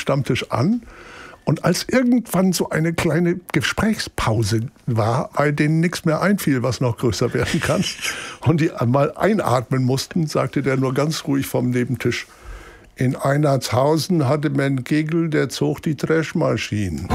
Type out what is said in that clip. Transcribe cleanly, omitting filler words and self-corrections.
Stammtisch an. Und als irgendwann so eine kleine Gesprächspause war, bei denen nichts mehr einfiel, was noch größer werden kann, und die mal einatmen mussten, sagte der nur ganz ruhig vom Nebentisch: In Einartshausen hatte man einen Kegel, der zog die Dreschmaschinen.